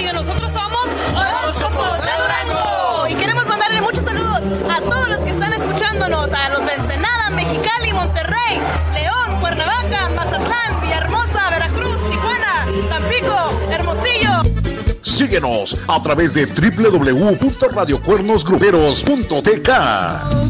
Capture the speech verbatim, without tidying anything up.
Radio. Nosotros somos Horóscopos de Durango. Y queremos mandarle muchos saludos a todos los que están escuchándonos, a los de Ensenada, Mexicali, Monterrey, León, Cuernavaca, Mazatlán, Villahermosa, Veracruz, Tijuana, Tampico, Hermosillo. Síguenos a través de doble u doble u doble u punto radio cuernos gruperos punto t k.